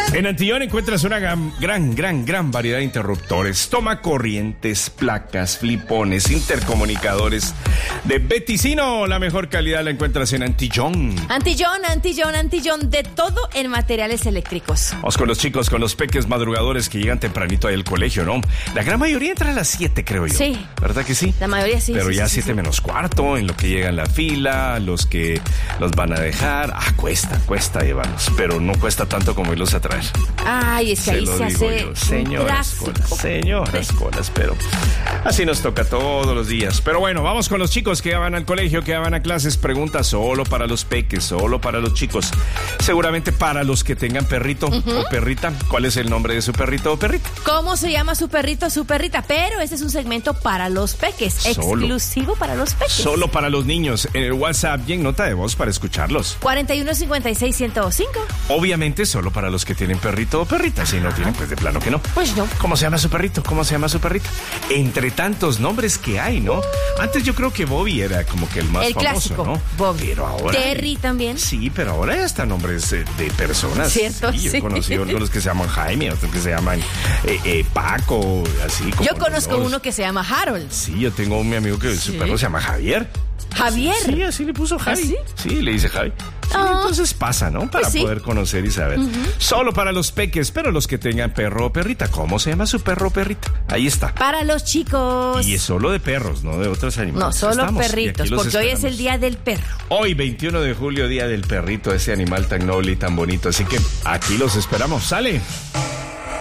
En Antillón encuentras una gran variedad de interruptores, toma corrientes, placas, flipones, intercomunicadores de Beticino. La mejor calidad la encuentras en Antillón. Antillón, de todo en materiales eléctricos. Vamos con los chicos, con los peques madrugadores que llegan tempranito ahí al colegio, ¿no? La gran mayoría entra a las 7, creo yo. Sí. ¿Verdad que sí? La mayoría sí. Pero sí, ya sí, 7 sí. menos cuarto, en lo que llegan la fila, los que los van a dejar. Cuesta llevarlos, pero no cuesta tanto como irlos a traer. Ay, es que ahí se hace Señoras colas, pero así nos toca todos los días. Pero bueno, vamos con los chicos que ya van al colegio, que ya van a clases. Pregunta solo para los peques, solo para los chicos. Seguramente para los que tengan perrito o perrita. ¿Cuál es el nombre de su perrito o perrita? ¿Cómo se llama su perrito o su perrita? Pero este es un segmento para los peques, Solo. exclusivo para los peques. Solo para los niños. En el WhatsApp y en nota de voz para escucharlos. 4156-105. Obviamente solo para los que tienen perrito o perrita. Si no tienen, pues de plano que no. Pues no. ¿Cómo se llama su perrito? ¿Cómo se llama su perrita? Entre tantos nombres que hay, ¿no? Antes yo creo que Bobby era como que el más famoso, clásico, ¿no? Bobby. Pero ahora... Terry también. Sí, pero ahora ya están nombres de personas. Cierto, sí. Yo he conocido algunos que se llaman Jaime, otros que se llaman Paco, así como... Yo conozco uno que se llama Harold. Sí, yo tengo un amigo que su perro se llama Javier. ¿Javier? Sí, así le puso Javi. ¿Ah, sí? Sí, le dice Javi. Sí, entonces pasa, ¿no? Para Pues sí. poder conocer y saber. Solo para los peques, pero los que tengan perro o perrita. ¿Cómo se llama su perro o perrita? Ahí está. Para los chicos. Y es solo de perros, no de otros animales. No, solo Estamos, y perritos, aquí los porque hoy es esperamos. el día del perro. Hoy, 21 de julio, día del perrito, ese animal tan noble y tan bonito. Así que aquí los esperamos. ¡Sale!